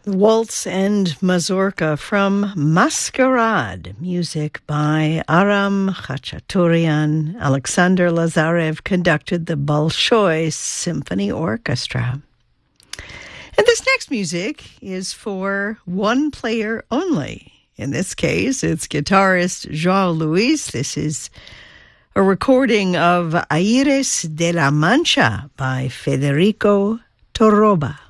Waltz and Mazurka from Masquerade, music by Aram Khachaturian. Alexander Lazarev conducted the Bolshoi Symphony Orchestra. And this next music is for one player only. In this case, it's guitarist João Luis. This is a recording of Aires de la Mancha by Federico Torroba.